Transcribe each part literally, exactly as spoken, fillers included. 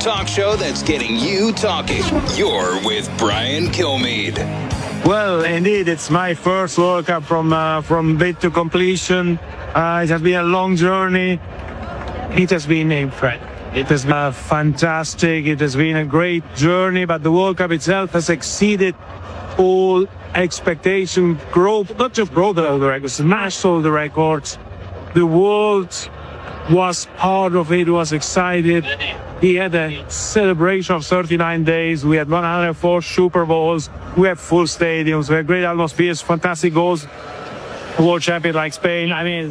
talk show that's getting you talking. You're with Brian Kilmeade. Well, indeed, it's my first World Cup from uh, from bid to completion. Uh, it has been a long journey. It has been incredible. It has been uh, fantastic. It has been a great journey, but the World Cup itself has exceeded all expectation. Broke, not just broke all the records, smashed all the records. The world was part of it, was excited. He had a celebration of thirty-nine days. We had one hundred four Super Bowls. We have full stadiums. We have great atmospheres, fantastic goals. A world champion like Spain. I mean,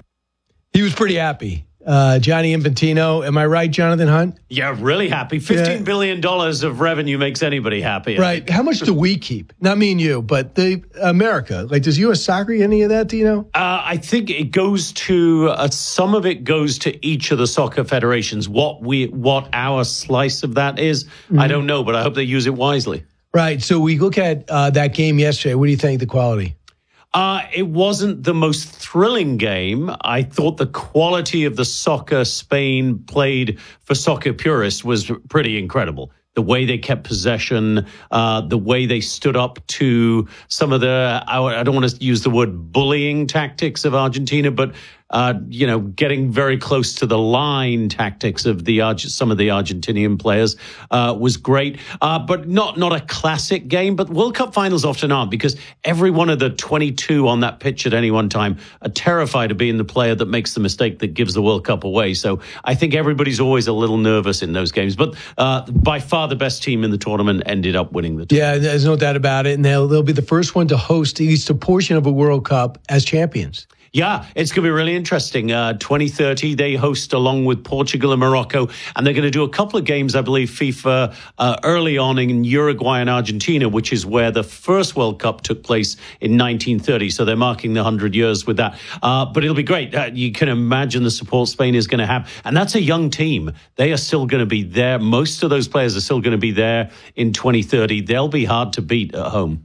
he was pretty happy. Uh, Gianni Infantino. Am I right, Jonathan Hunt? Yeah, really happy. fifteen billion dollars of revenue makes anybody happy. Right. How much do we keep? Not me and you, but the America. Like, does U S Soccer get any of that? Do you know? Uh, I think it goes to, uh, some of it goes to each of the soccer federations. What we, what our slice of that is, mm-hmm. I don't know, but I hope they use it wisely. Right. So we look at uh, that game yesterday. What do you think, the quality? Uh, it wasn't the most thrilling game. I thought the quality of the soccer Spain played for soccer purists was pretty incredible. The way they kept possession, uh, the way they stood up to some of the, I don't want to use the word bullying tactics of Argentina, but Uh, you know, getting very close to the line tactics of the some of the Argentinian players uh, was great, uh, but not not a classic game. But World Cup finals often aren't, because every one of the twenty-two on that pitch at any one time are terrified of being the player that makes the mistake that gives the World Cup away. So I think everybody's always a little nervous in those games. But uh, by far the best team in the tournament ended up winning the tournament. Yeah, there's no doubt about it. And they'll, they'll be the first one to host at least a portion of a World Cup as champions. Yeah, it's going to be really interesting. Uh, twenty thirty, they host along with Portugal and Morocco, and they're going to do a couple of games, I believe, FIFA uh, early on in Uruguay and Argentina, which is where the first World Cup took place in nineteen thirty. So they're marking the one hundred years with that. Uh, but it'll be great. Uh, you can imagine the support Spain is going to have. And that's a young team. They are still going to be there. Most of those players are still going to be there in twenty thirty. They'll be hard to beat at home.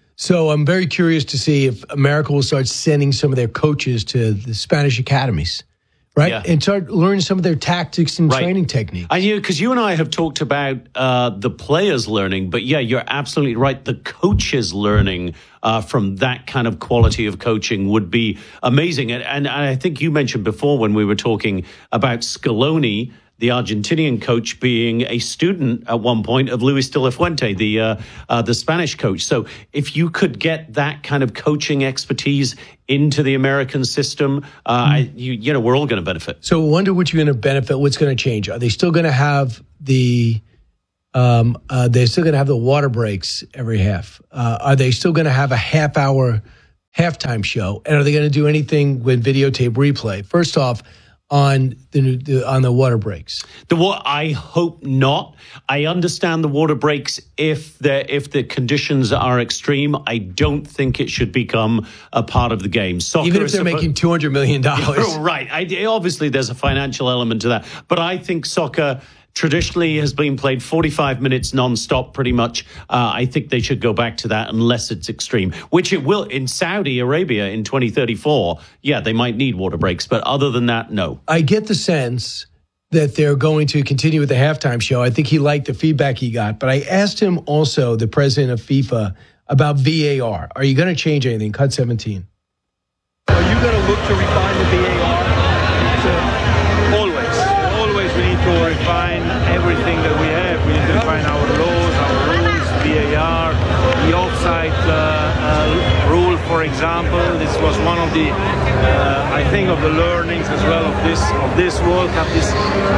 So I'm very curious to see if America will start sending some of their coaches to the Spanish academies, right? Yeah. And start learning some of their tactics and right. training techniques. I knew, because you and I have talked about uh, the players learning, but yeah, you're absolutely right. The coaches learning uh, from that kind of quality of coaching would be amazing. And, and I think you mentioned before when we were talking about Scaloni, the Argentinian coach, being a student at one point of Luis de la Fuente, the uh, uh, the Spanish coach. So if you could get that kind of coaching expertise into the American system, uh, mm. I, you, you know, we're all going to benefit. So I wonder what you're going to benefit. What's going to change? Are they still going to have the? Um, uh, they're still going to have the water breaks every half. Uh, are they still going to have a half hour halftime show? And are they going to do anything with videotape replay? First off, on the, the on the water breaks? The what? I hope not. I understand the water breaks if the if the conditions are extreme. I don't think it should become a part of the game. Soccer, even if they're suppo- making two hundred million dollars. Right. I, obviously, there's a financial element to that. But I think soccer traditionally has been played forty-five minutes nonstop, pretty much. Uh, I think they should go back to that unless it's extreme, which it will in Saudi Arabia in twenty thirty-four. Yeah, they might need water breaks, but other than that, no. I get the sense that they're going to continue with the halftime show. I think he liked the feedback he got, but I asked him also, the president of FIFA, about V A R. Are you going to change anything? Cut seventeen. Are you going to look to refine the V A R? So, always. Always we need to refine everything that we have. We need to refine our laws, our rules, V A R, the offside uh, uh, rule, for example. This was one of the, uh, I think, of the learnings as well of this of this World Cup. This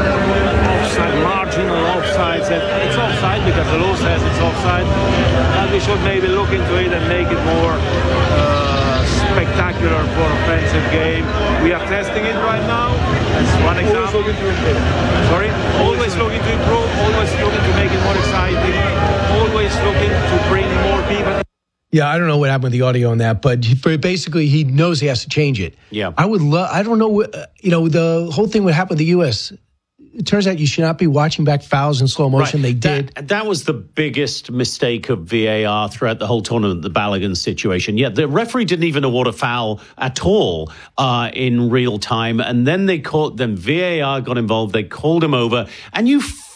offside, marginal offsides. It's offside because the law says it's offside. And we should maybe look into it and make it more Uh, spectacular for offensive game. We are testing it right now. That's one example. Always looking to improve. Sorry? Always looking to improve, always looking to make it more exciting, always looking to bring more people. Yeah, I don't know what happened with the audio on that, but he, basically he knows he has to change it. Yeah. I would love, I don't know, what, uh, you know, the whole thing would happen with the U S It turns out you should not be watching back fouls in slow motion. Right. They did. That, that was the biggest mistake of V A R throughout the whole tournament, the Balogun situation. Yeah, the referee didn't even award a foul at all uh, in real time. And then they called, then V A R got involved. They called him over. And you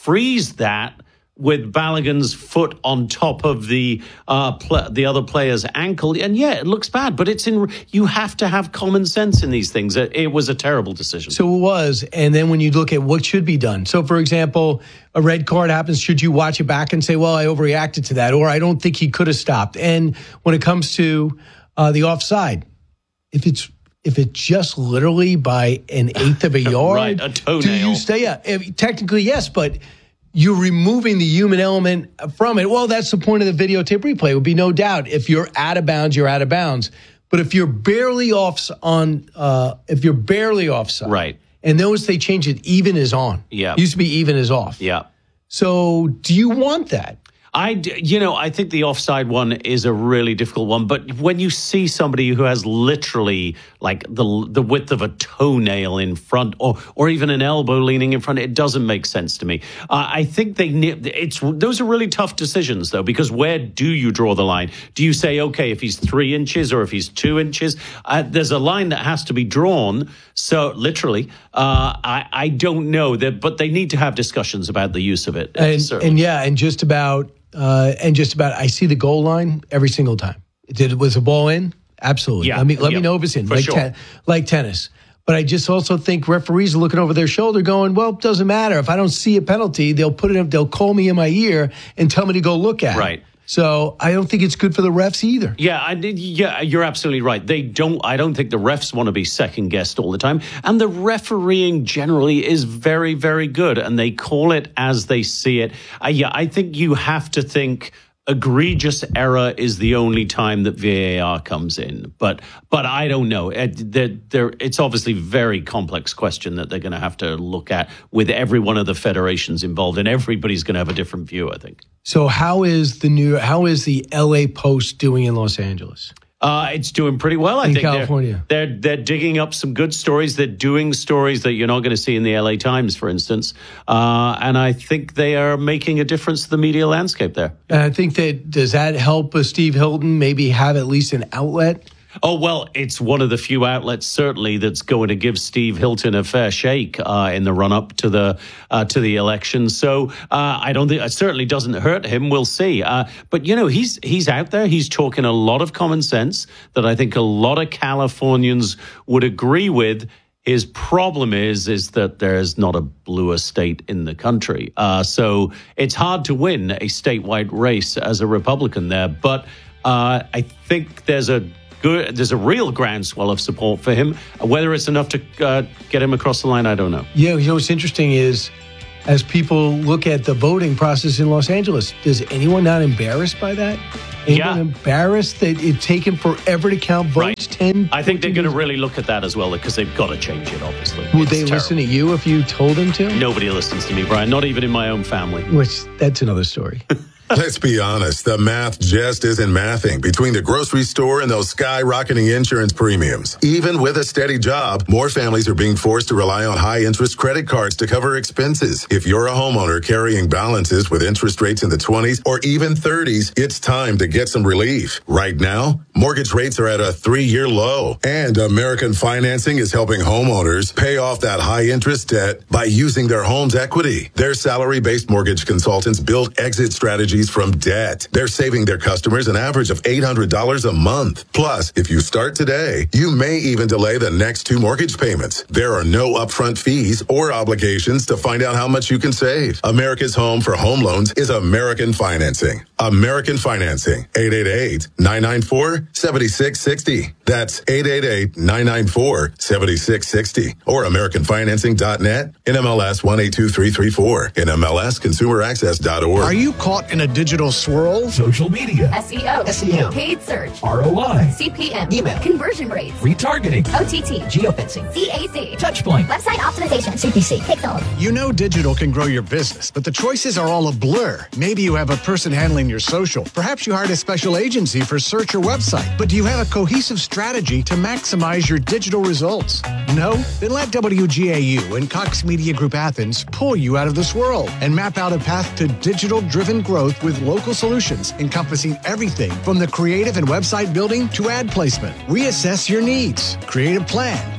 freeze that with Balogun's foot on top of the uh, pl- the other player's ankle. And yeah, it looks bad, but it's in. You have to have common sense in these things. It, it was a terrible decision. So it was. And then when you look at what should be done. So, for example, a red card happens. Should you watch it back and say, well, I overreacted to that, or I don't think he could have stopped? And when it comes to uh, the offside, if it's If it's just literally by an eighth of a yard, right, a toenail. Do you stay? Yeah, if, technically, yes, but you're removing the human element from it. Well, that's the point of the videotape replay. It would be no doubt. If you're out of bounds, you're out of bounds. But if you're barely off on, uh, if you're barely offside, right? And notice they changed it. Even is on. Yeah, it used to be even is off. Yeah. So, do you want that? I, you know, I think the offside one is a really difficult one. But when you see somebody who has literally like the the width of a toenail in front, or or even an elbow leaning in front, it doesn't make sense to me. Uh, I think they it's those are really tough decisions though, because where do you draw the line? Do you say, okay, if he's three inches or if he's two inches, uh, there's a line that has to be drawn. So literally, uh, I I don't know that, but they need to have discussions about the use of it. And, and yeah, and just about. Uh, and just about, I see the goal line every single time. Did was the ball in? Absolutely. Yeah, let me let yeah, me know if it's in, for like sure. ten, like tennis. But I just also think referees are looking over their shoulder, going, "Well, it doesn't matter if I don't see a penalty. They'll put it up. They'll call me in my ear and tell me to go look at right. it." So I don't think it's good for the refs either. Yeah, I did. Yeah, you're absolutely right. They don't. I don't think the refs want to be second guessed all the time. And the refereeing generally is very, very good, and they call it as they see it. Uh, yeah, I think you have to think egregious error is the only time that V A R comes in. But but I don't know. It, they're, they're, it's obviously a very complex question that they're going to have to look at with every one of the federations involved, and everybody's going to have a different view, I think. So how is the New how is the L A Post doing in Los Angeles? Uh, it's doing pretty well, I in think. California. They're, they're they're digging up some good stories. They're doing stories that you're not going to see in the L A Times, for instance. Uh, and I think they are making a difference to the media landscape there. And I think that, does that help uh, Steve Hilton maybe have at least an outlet? Oh, well, it's one of the few outlets, certainly, that's going to give Steve Hilton a fair shake uh, in the run-up to the uh, to the election. So uh, I don't think it certainly doesn't hurt him. We'll see. Uh, but, you know, he's he's out there. He's talking a lot of common sense that I think a lot of Californians would agree with. His problem is is that there's not a bluer state in the country. Uh, so it's hard to win a statewide race as a Republican there. But uh, I think there's a Good. There's a real groundswell of support for him. Whether it's enough to uh, get him across the line, I don't know. Yeah, you know what's interesting is, as people look at the voting process in Los Angeles, does anyone not embarrassed by that? Anyone yeah. embarrassed that it's taken forever to count votes? Right. ten I think they're going to really look at that as well, because they've got to change it, obviously. Would it's they terrible. listen to you if you told them to? Nobody listens to me, Brian, not even in my own family. Which, that's another story. Let's be honest, the math just isn't mathing between the grocery store and those skyrocketing insurance premiums. Even with a steady job, more families are being forced to rely on high-interest credit cards to cover expenses. If you're a homeowner carrying balances with interest rates in the twenties or even thirties, it's time to get some relief. Right now, mortgage rates are at a three-year low, and American Financing is helping homeowners pay off that high-interest debt by using their home's equity. Their salary-based mortgage consultants build exit strategies from debt. They're saving their customers an average of eight hundred dollars a month. Plus, if you start today, you may even delay the next two mortgage payments. There are no upfront fees or obligations to find out how much you can save. America's home for home loans is American Financing. American Financing. eight eight eight, nine nine four, seven six six zero. That's eight eight eight, nine nine four, seven six six zero. Or American Financing dot net. N M L S one eight two three three four. N M L S consumer access dot org. Are you caught in a digital swirl? Social media, S E O, S E M, paid search, R O I, C P M, email, conversion rates, retargeting, O T T, geofencing, C A C, touchpoint, website optimization, C P C, pixels. You know digital can grow your business, but the choices are all a blur. Maybe you have a person handling your social. Perhaps you hired a special agency for search or website. But do you have a cohesive strategy to maximize your digital results? No? Then let W G A U and Cox Media Group Athens pull you out of the swirl and map out a path to digital-driven growth with local solutions encompassing everything from the creative and website building to ad placement. We assess your needs, create a plan,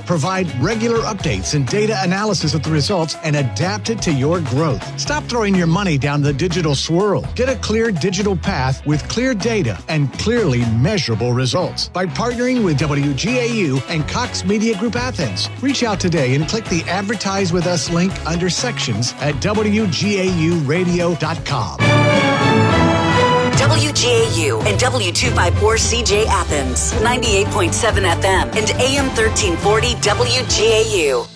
provide regular updates and data analysis of the results, and adapt it to your growth. Stop throwing your money down the digital swirl. Get a clear digital path with clear data and clearly measurable results by partnering with W G A U and Cox Media Group Athens. Reach out today and click the Advertise with Us link under sections at W G A U radio dot com. W G A U and W two fifty-four C J Athens, ninety-eight point seven F M and A M thirteen forty W G A U.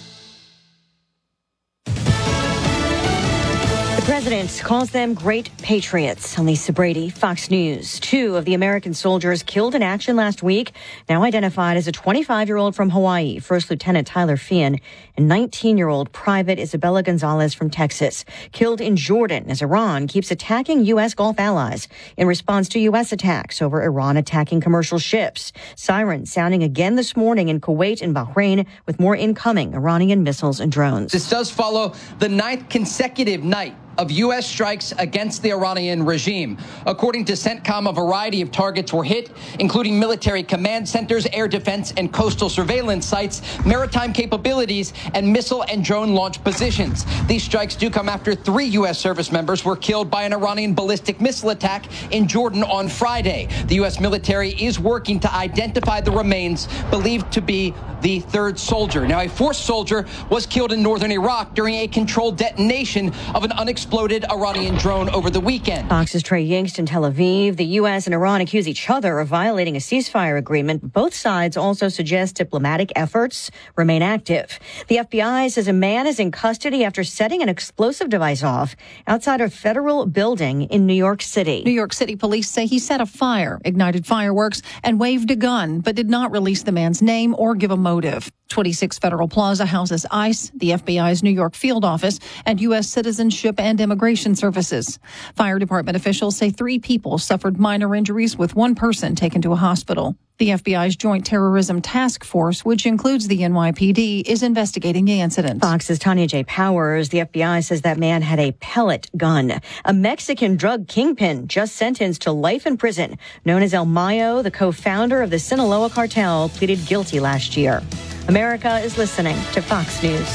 The president calls them great patriots. I'm Lisa Brady, Fox News. Two of the American soldiers killed in action last week, now identified as a twenty-five-year-old from Hawaii, First Lieutenant Tyler Feehan, and nineteen-year-old Private Isabella Gonzalez from Texas, killed in Jordan as Iran keeps attacking U S. Gulf allies in response to U S attacks over Iran attacking commercial ships. Sirens sounding again this morning in Kuwait and Bahrain with more incoming Iranian missiles and drones. This does follow the ninth consecutive night of U S strikes against the Iranian regime. According to CENTCOM, a variety of targets were hit, including military command centers, air defense and coastal surveillance sites, maritime capabilities, and missile and drone launch positions. These strikes do come after three U S service members were killed by an Iranian ballistic missile attack in Jordan on Friday. The U S military is working to identify the remains believed to be the third soldier. Now, a fourth soldier was killed in northern Iraq during a controlled detonation of an unexploded Iranian drone over the weekend. Fox's Trey Yingst in Tel Aviv. The U S and Iran accuse each other of violating a ceasefire agreement. Both sides also suggest diplomatic efforts remain active. The F B I says a man is in custody after setting an explosive device off outside a federal building in New York City. New York City police say he set a fire, ignited fireworks, and waved a gun, but did not release the man's name or give a motive. twenty-six Federal Plaza houses ICE, the F B I's New York field office, and U S Citizenship and Immigration Services. Fire department officials say three people suffered minor injuries, with one person taken to a hospital. The F B I's Joint Terrorism Task Force, which includes the N Y P D, is investigating the incident. Fox's Tanya J. Powers. The F B I says that man had a pellet gun. A Mexican drug kingpin just sentenced to life in prison, known as El Mayo, the co-founder of the Sinaloa cartel, pleaded guilty last year. America is listening to Fox News.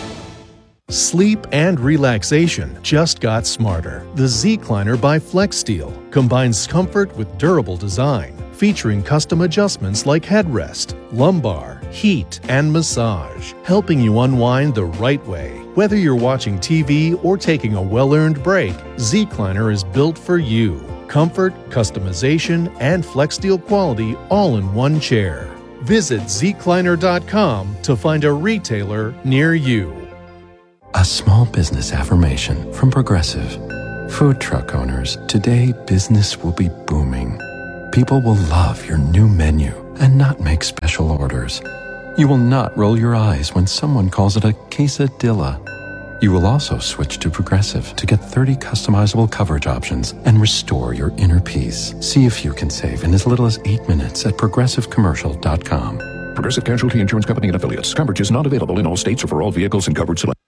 Sleep and relaxation just got smarter. The Zecliner by FlexSteel combines comfort with durable design, featuring custom adjustments like headrest, lumbar, heat, and massage, helping you unwind the right way. Whether you're watching T V or taking a well-earned break, Zecliner is built for you. Comfort, customization, and FlexSteel quality all in one chair. Visit Zecliner dot com to find a retailer near you. A small business affirmation from Progressive. Food truck owners, today business will be booming. People will love your new menu and not make special orders. You will not roll your eyes when someone calls it a quesadilla. You will also switch to Progressive to get thirty customizable coverage options and restore your inner peace. See if you can save in as little as eight minutes at progressive commercial dot com. Progressive Casualty Insurance Company and Affiliates. Coverage is not available in all states or for all vehicles and covered select.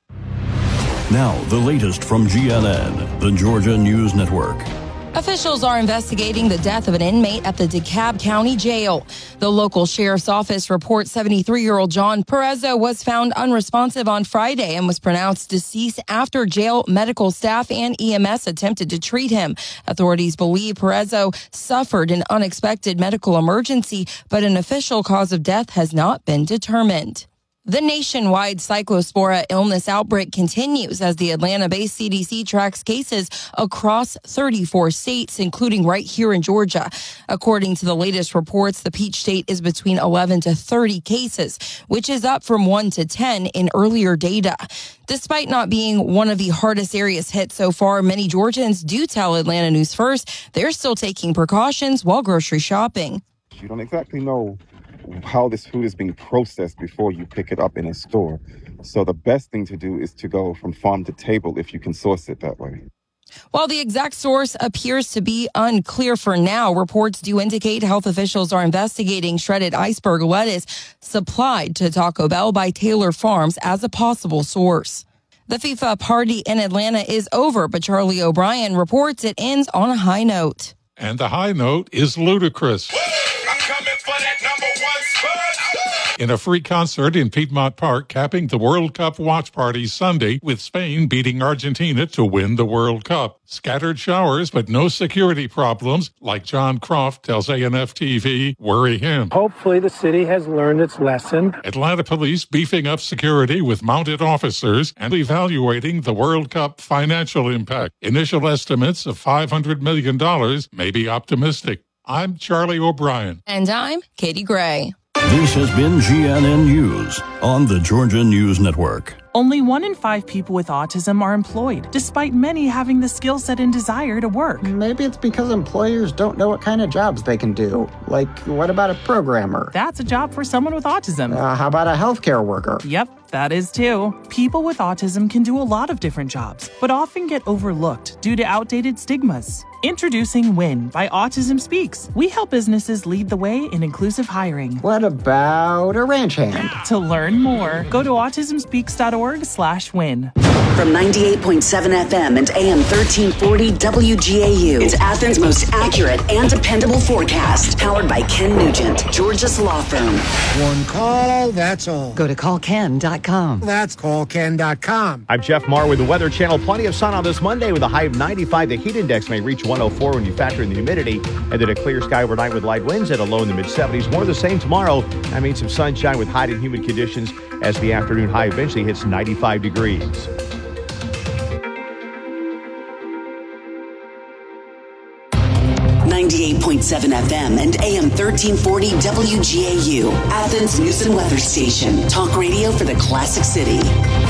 Now, the latest from G N N, the Georgia News Network. Officials are investigating the death of an inmate at the DeKalb County Jail. The local sheriff's office reports seventy-three-year-old John Perezzo was found unresponsive on Friday and was pronounced deceased after jail medical staff and E M S attempted to treat him. Authorities believe Perezzo suffered an unexpected medical emergency, but an official cause of death has not been determined. The nationwide cyclospora illness outbreak continues as the Atlanta-based C D C tracks cases across thirty-four states, including right here in Georgia. According to the latest reports, the Peach State is between eleven to thirty cases, which is up from one to ten in earlier data. Despite not being one of the hardest areas hit so far, many Georgians do tell Atlanta News First they're still taking precautions while grocery shopping. You don't exactly know how this food is being processed before you pick it up in a store. So the best thing to do is to go from farm to table if you can source it that way. While the exact source appears to be unclear for now, reports do indicate health officials are investigating shredded iceberg lettuce supplied to Taco Bell by Taylor Farms as a possible source. The FIFA party in Atlanta is over, but Charlie O'Brien reports it ends on a high note. And the high note is ludicrous. in a free concert in Piedmont Park, capping the World Cup watch party Sunday, with Spain beating Argentina to win the World Cup. Scattered showers, but no security problems, like John Croft tells A N F T V, worry him. Hopefully the city has learned its lesson. Atlanta police beefing up security with mounted officers and evaluating the World Cup financial impact. Initial estimates of five hundred million dollars may be optimistic. I'm Charlie O'Brien. And I'm Katie Gray. This has been G N N News on the Georgia News Network. Only one in five people with autism are employed, despite many having the skill set and desire to work. Maybe it's because employers don't know what kind of jobs they can do. Like, what about a programmer? That's a job for someone with autism. Uh, how about a healthcare worker? Yep, that is too. People with autism can do a lot of different jobs, but often get overlooked due to outdated stigmas. Introducing WIN by Autism Speaks. We help businesses lead the way in inclusive hiring. What about a ranch hand? To learn more, go to autism speaks dot org slash win. From ninety-eight point seven F M and A M thirteen forty W G A U, it's Athens' most accurate and dependable forecast. Powered by Ken Nugent, Georgia's law firm. One call, that's all. Go to call ken dot com. That's call ken dot com. I'm Jeff Marr with the Weather Channel. Plenty of sun on this Monday with a high of ninety-five. The heat index may reach one oh four when you factor in the humidity. And then a clear sky overnight with light winds at a low in the mid seventies. More of the same tomorrow. That means some sunshine with hot and humid conditions as the afternoon high eventually hits ninety-five degrees. ninety-eight point seven F M and A M thirteen forty W G A U, Athens News and Weather Station. Talk radio for the Classic City.